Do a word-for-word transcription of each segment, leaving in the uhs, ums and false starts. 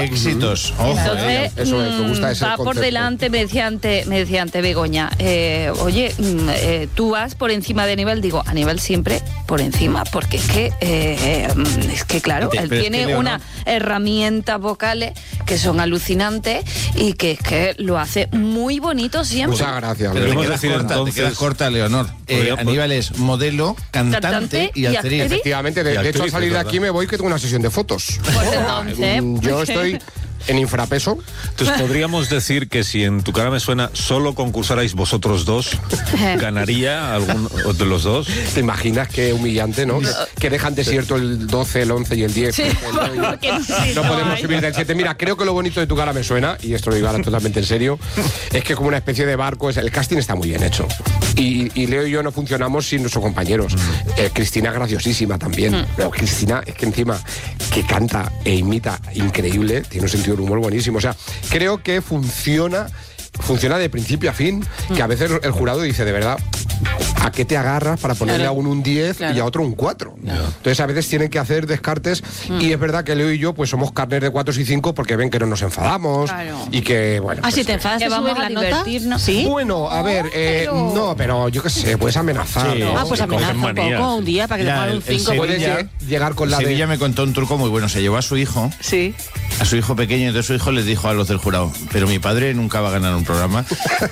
de éxitos. Ojo, Entonces, eh. Eso es, me gusta ese va por concepto. delante, me decía antes, me decía antes Begoña, eh, oye, mm, eh, tú vas por encima de Aníbal. Digo, Aníbal siempre por encima, porque es que, eh, es que claro, Pero él es tiene que Leonor- unas herramientas vocales que son alucinantes y que es que lo hace muy bonito siempre. Muchas gracias. Pero te Podemos quedas decir corta, entonces- te quedas corta, Leonor. Eh, Podría- Aníbal es modelo, cantante, Cantante y y actriz. actriz. Efectivamente, de, Y de hecho al actriz, salir de ¿verdad? aquí me voy que tengo una sesión de fotos. Pues entonces, Mm, Yo estoy en infrapeso. Entonces podríamos decir que si en Tu cara me suena solo concursarais vosotros dos, ¿ganaría alguno de los dos? ¿Te imaginas qué humillante, no? Que, que dejan desierto el doce, el once y el diez. Sí, porque no, porque sí, no no podemos hay. subir del siete. Mira, creo que lo bonito de Tu cara me suena, y esto lo digo ahora totalmente en serio, es que como una especie de barco, es, el casting está muy bien hecho. Y, y Leo y yo no funcionamos sin nuestros compañeros. Eh, Cristina es graciosísima también. Pero Cristina es que encima que canta e imita increíble, tiene un sentido del humor buenísimo. O sea, creo que funciona, funciona de principio a fin, que a veces el jurado dice, de verdad, ¿a qué te agarras para ponerle Claro. a uno un diez Claro. y a otro un cuatro? Entonces a veces tienen que hacer descartes y es verdad que Leo y yo pues somos carnes de cuatro y cinco porque ven que no nos enfadamos Claro. y que, bueno... Ah, pues, si te enfadas, que ¿te vamos subes a la nota? divertirnos. ¿Sí? Bueno, a ver, eh, pero- no, pero yo qué sé, puedes amenazar, Sí. ¿no? Ah, pues Se cogen amenaza un manías. poco un día para que te Ya, pongan un el- el cinco. Sevilla- Puedes lle- llegar con la de... Sevilla me contó un truco muy bueno. Se llevó a su hijo, Sí. a su hijo pequeño, entonces su hijo les dijo a los del jurado, pero mi padre nunca va a ganar un programa.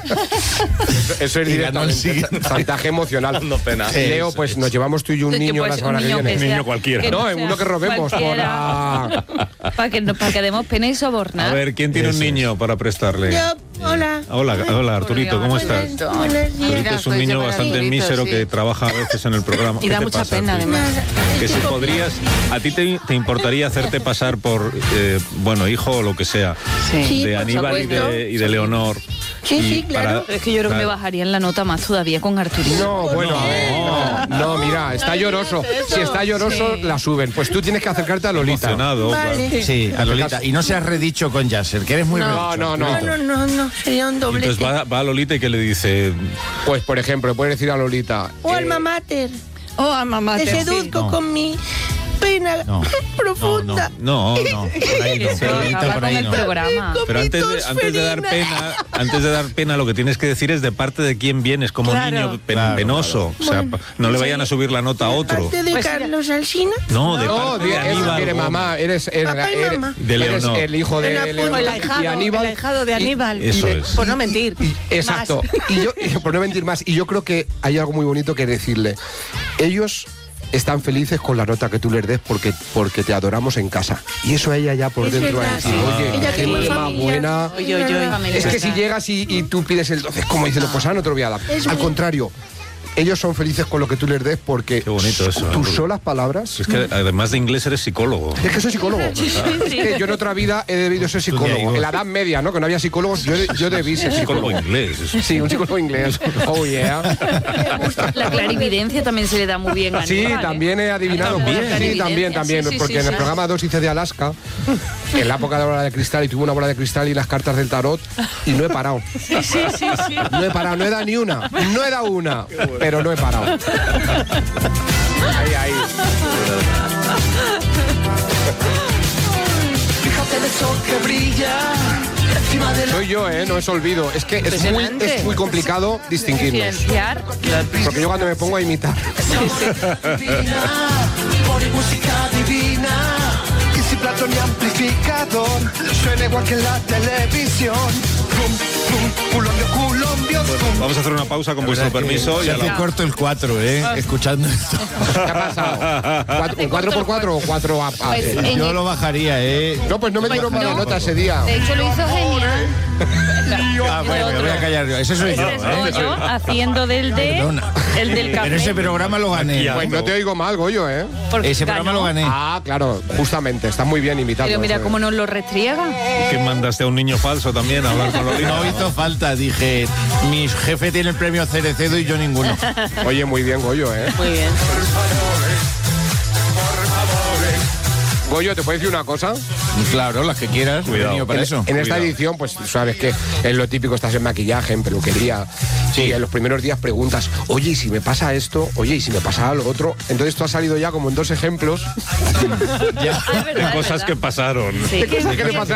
Eso es Y ganó el directamente siguiente. chantaje emocional. Dando pena. Leo, Eso pues es. nos llevamos tú y un Es que, niño pues, la semana un que niño viene. que sea- Niño cualquiera. que No, no en sea uno que robemos por cualquiera. la... Para que, para que demos pena y sobornar. A ver, ¿quién tiene un Eso es. niño para prestarle? Yo, hola. Hola, hola Arturito, ¿cómo estás? Buenos, buenos Arturito días. es un niño bastante mísero que trabaja a veces en el programa. Y ¿Qué da te mucha pasa, pena, Arturito? además. Que si podrías, ¿a ti te, te importaría hacerte pasar por, eh, bueno, hijo o lo que sea, Sí. Sí, de por Aníbal y supuesto. de, y de Leonor? Sí, Y sí, claro. Pero es que yo creo que me Claro. bajarían la nota más todavía con Arturito. No, bueno, a ver, no, no, mira, está lloroso. Si está lloroso, la suben. Pues tú tienes que acercarte a Lolita. Emocionado. claro. Vale. Sí, a Lolita. Y no seas redicho con Yasser, que eres muy No, redicho. no, no. No, no, no, no, sería un Y doblete. entonces va, va a Lolita y que le dice, Pues, por ejemplo, puedes decir a Lolita... O eh, alma mater. Oh, a mamá. Te te- seduzco No. con mi pena No. profunda. no, No, por ahí no. Eso Lolita, acaba por con ahí el no. programa. Con pero mi antes de, antes de dar tosferina. pena, antes de dar pena, lo que tienes que decir es de parte de quién vienes, como Claro. niño pen- Claro, penoso. O sea, Bueno, pa- no le vayan a subir la nota a otro. Parte de Pues mira. Carlos Alsina. No, de No, parte di- de es- Aníbal. mire, mamá, eres, eres, Papá y eres- mamá. De eres Leonor. el hijo de El Leonor O el y ahijado, Aníbal. el ahijado de Y- Aníbal. Eso Y de- es. Por no mentir. Exacto. Y yo, y por no mentir más, y yo creo que hay algo muy bonito que decirle. Ellos están felices con la nota que tú les des porque, porque te adoramos en casa. Y eso a ella ya por Es dentro va a verdad, decir, sí. oye, Ella qué tiene madre más familia. buena. Oye, oye, oye. Es que si llegas y, y tú pides el doce, es como diciendo, pues ah, no te lo voy a dar. Es Al muy- contrario, ellos son felices con lo que tú les des porque Qué bonito eso, ¿eh? tus Porque- solas palabras... Es que además de inglés eres psicólogo. Es que soy psicólogo. Es que yo en otra vida he debido ser psicólogo. En la Edad Media, ¿no? Que no había psicólogos, yo, yo debí ser Psicólogo psicólogo. inglés. eso. Sí, un psicólogo inglés. Oh, yeah. La clarividencia también se le da muy bien a Sí, Aníbal, ¿eh? también he adivinado. También. cosas. Sí, Clarividencia, también, también. sí, sí, porque sí, en el sí. programa Dos hice de Alaska, en la época de la bola de cristal, y tuve una bola de cristal y las cartas del tarot, y no he parado. Sí, sí, sí, sí. No he parado, no he dado ni una. No he dado una, pero no he parado. Ahí, ahí. Fíjate de sol que brilla encima de la Soy yo, ¿eh? No es olvido. Es que es muy, es muy complicado distinguirnos. Diferenciar. Porque yo cuando me pongo a imitar... divina, por música divina. Y sin plato ni amplificador, suena igual que en la televisión. Pum, pum, culombio, culombio, pum. Vamos a hacer una pausa con vuestro permiso. Se Y a hace la... corto el cuatro, ¿eh? Escuchando esto. ¿Qué ha pasado? ¿Cuatro, un cuatro por cuatro o cuatro a, a- Pues, en Yo el- lo bajaría, ¿eh? No, pues no me dieron mala no. nota ese día. De hecho, lo hizo genial. Ah, bueno, me voy a callar yo. Ese soy yo, Ese soy ¿eh? yo haciendo del de... Perdona. El del café. En ese programa lo gané. Aquí Pues no te oigo mal, Goyo, ¿eh? porque Ese programa ganó. lo gané. Ah, claro, justamente. Está muy bien imitado. Pero mira eso, cómo ¿eh? nos lo restriega. que mandaste a un niño falso también a hablar con Lolita. No hizo falta, dije, mi jefe tiene el premio Cerecedo y yo ninguno. Oye, muy bien, Goyo, ¿eh? Muy bien. Goyo, ¿te puedo decir una cosa? Claro, las que quieras, he Cuidado. venido para en, eso. en esta Cuidado. edición, pues sabes que es lo típico, estás en maquillaje, en peluquería. Sí. Y en los primeros días preguntas, oye, ¿y si me pasa esto? Oye, ¿y si me pasa lo otro? Entonces tú has salido ya como en dos ejemplos Ya. Ah, es verdad, De es cosas verdad. que pasaron. Sí. de cosas que le pasan